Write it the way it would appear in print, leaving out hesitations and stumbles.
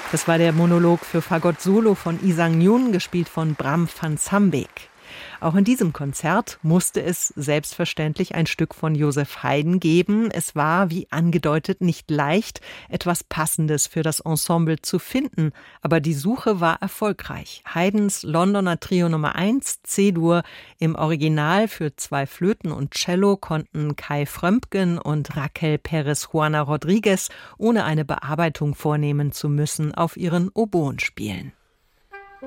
Das war der Monolog für Fagott Solo von Isang Njun, gespielt von Bram van Sambeek. Auch in diesem Konzert musste es selbstverständlich ein Stück von Joseph Haydn geben. Es war, wie angedeutet, nicht leicht, etwas Passendes für das Ensemble zu finden. Aber die Suche war erfolgreich. Haydns Londoner Trio Nummer 1, C-Dur, im Original für 2 Flöten und Cello konnten Kai Frömpgen und Raquel Perez Juana Rodriguez, ohne eine Bearbeitung vornehmen zu müssen, auf ihren Oboen spielen.